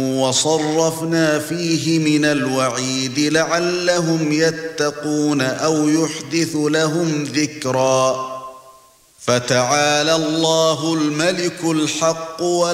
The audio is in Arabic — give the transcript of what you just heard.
وصرفنا فيه من الوعيد لعلهم يتقون أو يحدث لهم ذكرا فتعالى الله الملك الحق